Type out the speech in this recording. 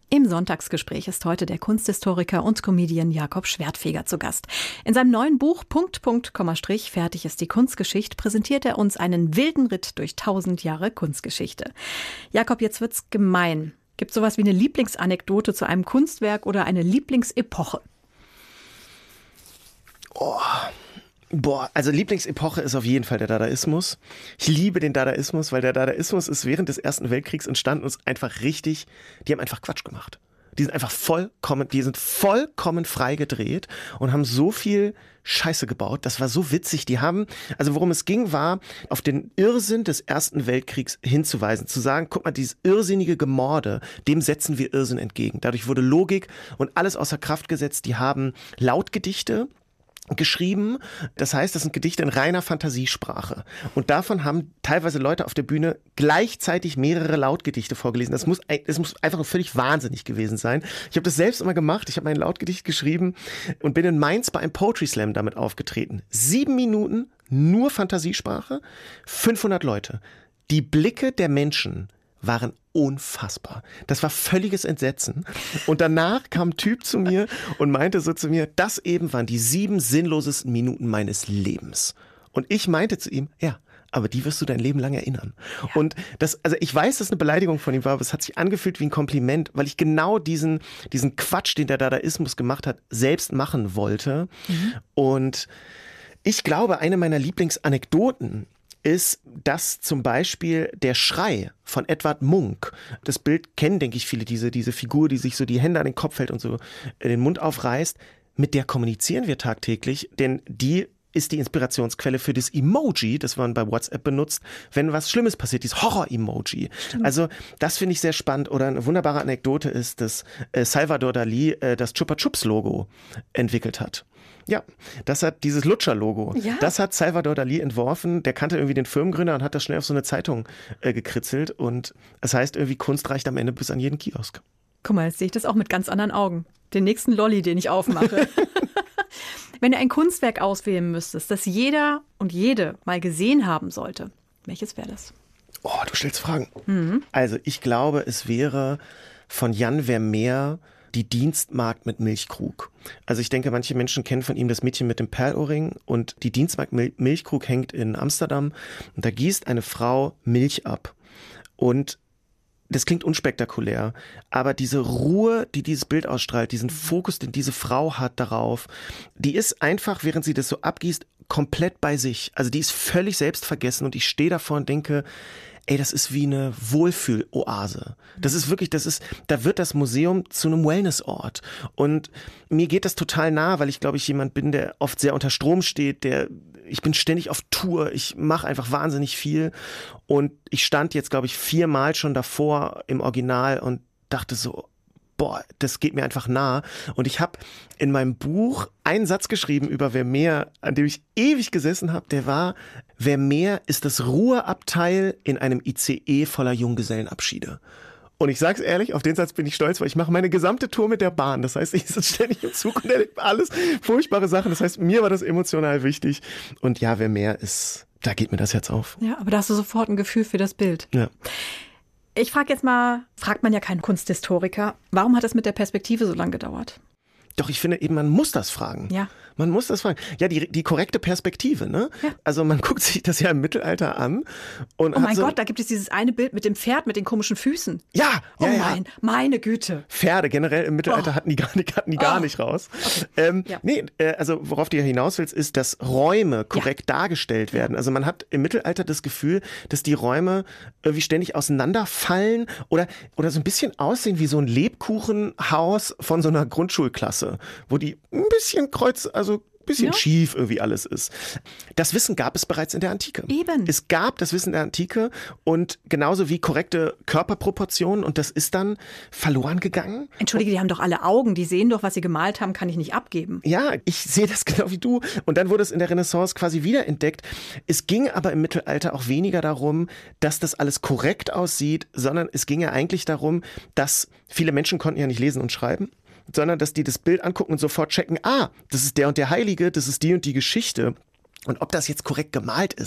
Im Sonntagsgespräch ist heute der Kunsthistoriker und Comedian Jakob Schwertfeger zu Gast. In seinem neuen Buch Punkt, Punkt, Komma, Strich, fertig ist die Kunstgeschichte, präsentiert er uns einen wilden Ritt durch 1000 Jahre Kunstgeschichte. Jakob, jetzt wird's gemein. Gibt es sowas wie eine Lieblingsanekdote zu einem Kunstwerk oder eine Lieblingsepoche? Also Lieblingsepoche ist auf jeden Fall der Dadaismus. Ich liebe den Dadaismus, weil der Dadaismus ist während des Ersten Weltkriegs entstanden und ist einfach richtig, die haben einfach Quatsch gemacht. Die sind vollkommen frei gedreht und haben so viel Scheiße gebaut. Das war so witzig. Also worum es ging, war, auf den Irrsinn des Ersten Weltkriegs hinzuweisen. Zu sagen, guck mal, dieses irrsinnige Gemorde, dem setzen wir Irrsinn entgegen. Dadurch wurde Logik und alles außer Kraft gesetzt. Die haben Lautgedichte geschrieben. Das heißt, das sind Gedichte in reiner Fantasiesprache. Und davon haben teilweise Leute auf der Bühne gleichzeitig mehrere Lautgedichte vorgelesen. Das muss einfach völlig wahnsinnig gewesen sein. Ich habe das selbst immer gemacht. Ich habe mein Lautgedicht geschrieben und bin in Mainz bei einem Poetry Slam damit aufgetreten. 7 Minuten, nur Fantasiesprache, 500 Leute. Die Blicke der Menschen waren unfassbar. Das war völliges Entsetzen. Und danach kam ein Typ zu mir und meinte so zu mir, das eben waren die 7 sinnlosesten Minuten meines Lebens. Und ich meinte zu ihm, ja, aber die wirst du dein Leben lang erinnern. Ja. Und ich weiß, dass es eine Beleidigung von ihm war, aber es hat sich angefühlt wie ein Kompliment, weil ich genau diesen Quatsch, den der Dadaismus gemacht hat, selbst machen wollte. Mhm. Und ich glaube, eine meiner Lieblingsanekdoten ist, dass zum Beispiel der Schrei von Edvard Munch, das Bild kennen, denke ich, viele, diese Figur, die sich so die Hände an den Kopf hält und so den Mund aufreißt, mit der kommunizieren wir tagtäglich, denn die ist die Inspirationsquelle für das Emoji, das man bei WhatsApp benutzt, wenn was Schlimmes passiert, dieses Horror-Emoji. Stimmt. Also das finde ich sehr spannend. Oder eine wunderbare Anekdote ist, dass Salvador Dalí das Chupa Chups-Logo entwickelt hat. Ja, das hat dieses Lutscher-Logo. Ja. Das hat Salvador Dalí entworfen. Der kannte irgendwie den Firmengründer und hat das schnell auf so eine Zeitung gekritzelt. Und es heißt irgendwie, Kunst reicht am Ende bis an jeden Kiosk. Guck mal, jetzt sehe ich das auch mit ganz anderen Augen. Den nächsten Lolli, den ich aufmache. Wenn du ein Kunstwerk auswählen müsstest, das jeder und jede mal gesehen haben sollte, welches wäre das? Oh, du stellst Fragen. Mhm. Also ich glaube, es wäre von Jan Vermeer Die Dienstmagd mit Milchkrug. Also ich denke, manche Menschen kennen von ihm das Mädchen mit dem Perlohrring und die Dienstmagd Milchkrug hängt in Amsterdam und da gießt eine Frau Milch ab. Und das klingt unspektakulär, aber diese Ruhe, die dieses Bild ausstrahlt, diesen Fokus, den diese Frau hat darauf, die ist einfach, während sie das so abgießt, komplett bei sich. Also die ist völlig selbstvergessen und ich stehe davor und denke, ey, das ist wie eine Wohlfühloase. Das ist wirklich, da wird das Museum zu einem Wellnessort. Und mir geht das total nah, weil ich glaube, ich jemand bin, der oft sehr unter Strom steht, ich bin ständig auf Tour, ich mache einfach wahnsinnig viel. Und ich stand jetzt, glaube ich, 4-mal schon davor im Original und dachte so, boah, das geht mir einfach nah. Und ich habe in meinem Buch einen Satz geschrieben über Vermeer, an dem ich ewig gesessen habe, der war, Vermeer ist das Ruheabteil in einem ICE voller Junggesellenabschiede. Und ich sag's ehrlich, auf den Satz bin ich stolz, weil ich mache meine gesamte Tour mit der Bahn. Das heißt, ich sitze ständig im Zug und erlebe alles furchtbare Sachen. Das heißt, mir war das emotional wichtig. Und ja, Vermeer da geht mir das Herz auf. Ja, aber da hast du sofort ein Gefühl für das Bild. Ja. Ich frage jetzt mal, fragt man ja keinen Kunsthistoriker, warum hat es mit der Perspektive so lange gedauert? Doch, ich finde eben, man muss das fragen. Ja. Man muss das fragen. Ja, die korrekte Perspektive, ne? Ja. Also man guckt sich das ja im Mittelalter an. Und oh mein Gott, da gibt es dieses eine Bild mit dem Pferd mit den komischen Füßen. Ja, oh ja. Meine Güte. Pferde generell im Mittelalter hatten die gar nicht raus. Okay. Also worauf du ja hinaus willst, ist, dass Räume korrekt dargestellt werden. Also man hat im Mittelalter das Gefühl, dass die Räume irgendwie ständig auseinanderfallen oder so ein bisschen aussehen wie so ein Lebkuchenhaus von so einer Grundschulklasse, wo die ein bisschen schief irgendwie alles ist. Das Wissen gab es bereits in der Antike. Eben. Es gab das Wissen der Antike und genauso wie korrekte Körperproportionen und das ist dann verloren gegangen. Entschuldige, die haben doch alle Augen, die sehen doch, was sie gemalt haben, kann ich nicht abgeben. Ja, ich sehe das genau wie du. Und dann wurde es in der Renaissance quasi wiederentdeckt. Es ging aber im Mittelalter auch weniger darum, dass das alles korrekt aussieht, sondern es ging ja eigentlich darum, dass viele Menschen konnten ja nicht lesen und schreiben, sondern dass die das Bild angucken und sofort checken, das ist der und der Heilige, das ist die und die Geschichte. Und ob das jetzt korrekt gemalt ist,